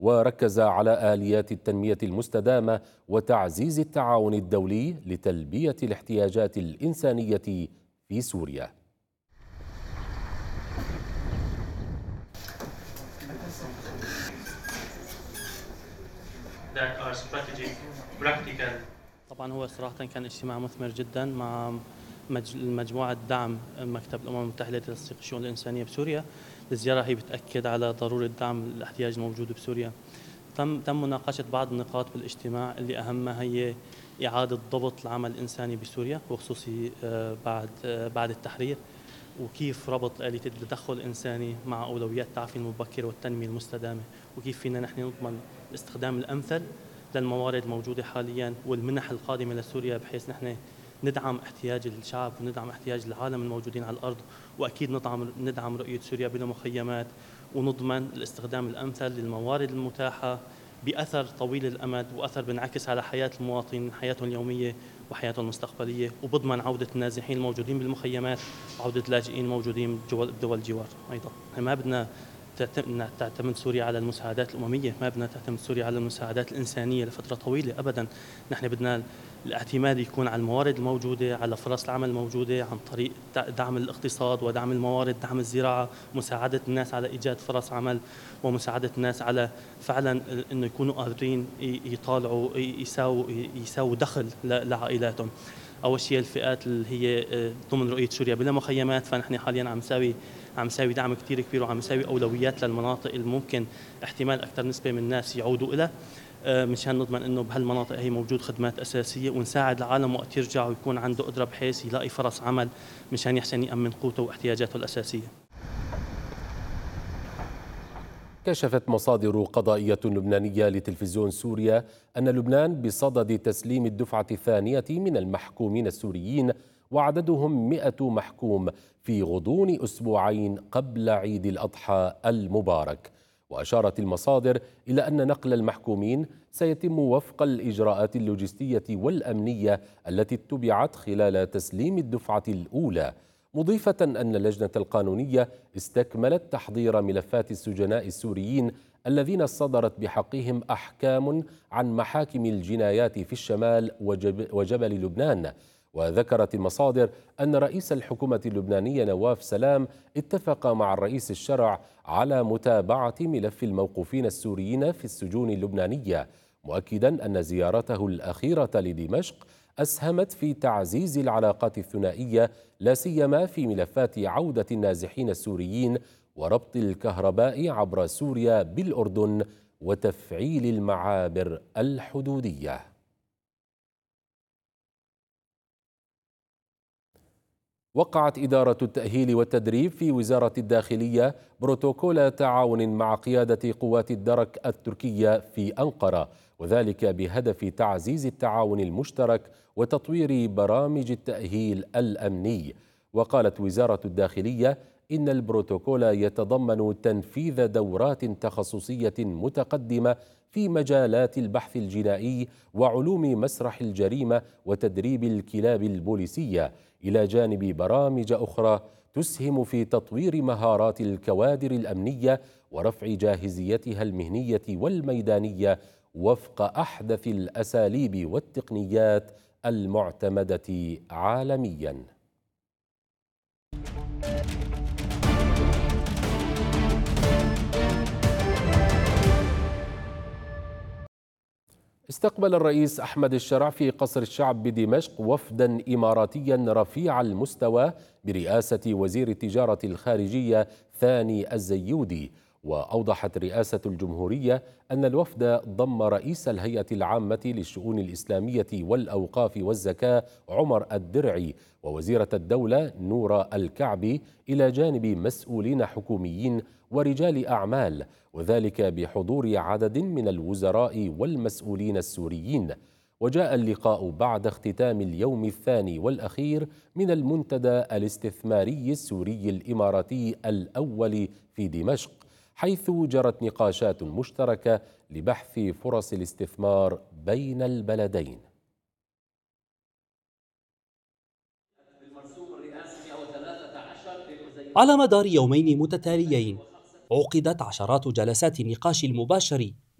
وركز على آليات التنمية المستدامة وتعزيز التعاون الدولي لتلبية الاحتياجات الإنسانية في سوريا. طبعا هو صراحة كان اجتماع مثمر جدا مع مجموعة دعم مكتب الأمم المتحدة لتنسيق الشؤون الإنسانية بسوريا. الزيارة هي بتأكد على ضرورة دعم الاحتياج الموجود بسوريا. تم مناقشة بعض النقاط بالاجتماع اللي أهمها هي إعادة ضبط العمل الإنساني بسوريا وخصوصي بعد التحرير، وكيف ربط آلية التدخل الإنساني مع أولويات التعافي المبكر والتنمية المستدامة، وكيف فينا نحن نضمن الاستخدام الأمثل للموارد الموجودة حاليا والمنح القادمة لسوريا، بحيث نحن ندعم احتياج الشعب وندعم احتياج العالم الموجودين على الأرض، وأكيد ندعم رؤية سوريا بلا مخيمات، ونضمن الاستخدام الأمثل للموارد المتاحة بأثر طويل الأمد وأثر بينعكس على حياة المواطنين، حياتهم اليومية وحياتهم المستقبلية، وبضمن عودة النازحين الموجودين بالمخيمات وعودة اللاجئين الموجودين بدول الجوار. أيضا ما بدنا تعتمد سوريا على المساعدات الأممية، ما بدنا تعتمد سوريا على المساعدات الإنسانية لفترة طويلة أبدا. نحن بدنا الاعتماد يكون على الموارد الموجودة، على فرص العمل الموجودة، عن طريق دعم الاقتصاد ودعم الموارد، دعم الزراعة، مساعدة الناس على إيجاد فرص عمل، ومساعدة الناس على فعلا إنه يكونوا قادرين يطالعوا يساووا دخل لعائلاتهم. أول شيء الفئات اللي هي ضمن رؤية سوريا بلا مخيمات، فنحن حاليا عم نساوي دعم كتير كبير، وعم نساوي أولويات للمناطق اللي ممكن احتمال أكثر نسبة من الناس يعودوا إلى، مشان نضمن انه بهالمناطق هي موجود خدمات اساسيه، ونساعد العالم وقت يرجع ويكون عنده قدره بحيث يلاقي فرص عمل مشان يحسن يامن قوته واحتياجاته الاساسيه. كشفت مصادر قضائية لبنانية لتلفزيون سوريا أن لبنان بصدد تسليم الدفعة الثانية من المحكومين السوريين، وعددهم 100 محكوم، في غضون أسبوعين قبل عيد الأضحى المبارك. وأشارت المصادر إلى أن نقل المحكومين سيتم وفق الإجراءات اللوجستية والأمنية التي اتبعت خلال تسليم الدفعة الأولى، مضيفة أن اللجنة القانونية استكملت تحضير ملفات السجناء السوريين الذين صدرت بحقهم أحكام عن محاكم الجنايات في الشمال وجبل لبنان. وذكرت المصادر أن رئيس الحكومة اللبنانية نواف سلام اتفق مع الرئيس الشرع على متابعة ملف الموقوفين السوريين في السجون اللبنانية، مؤكدا أن زيارته الأخيرة لدمشق أسهمت في تعزيز العلاقات الثنائية، لا سيما في ملفات عودة النازحين السوريين وربط الكهرباء عبر سوريا بالأردن وتفعيل المعابر الحدودية. وقعت إدارة التأهيل والتدريب في وزارة الداخلية بروتوكول تعاون مع قيادة قوات الدرك التركية في أنقرة، وذلك بهدف تعزيز التعاون المشترك وتطوير برامج التأهيل الأمني. وقالت وزارة الداخلية إن البروتوكول يتضمن تنفيذ دورات تخصصية متقدمة في مجالات البحث الجنائي وعلوم مسرح الجريمة وتدريب الكلاب البوليسية، إلى جانب برامج أخرى تسهم في تطوير مهارات الكوادر الأمنية ورفع جاهزيتها المهنية والميدانية وفق أحدث الأساليب والتقنيات المعتمدة عالمياً. استقبل الرئيس أحمد الشرع في قصر الشعب بدمشق وفدا إماراتيا رفيع المستوى برئاسة وزير التجارة الخارجية ثاني الزيودي. وأوضحت رئاسة الجمهورية أن الوفد ضم رئيس الهيئة العامة للشؤون الإسلامية والأوقاف والزكاة عمر الدرعي ووزيرة الدولة نورة الكعبي، إلى جانب مسؤولين حكوميين ورجال أعمال، وذلك بحضور عدد من الوزراء والمسؤولين السوريين. وجاء اللقاء بعد اختتام اليوم الثاني والأخير من المنتدى الاستثماري السوري الإماراتي الأول في دمشق، حيث جرت نقاشات مشتركة لبحث فرص الاستثمار بين البلدين. على مدار يومين متتاليين عقدت عشرات جلسات النقاش المباشر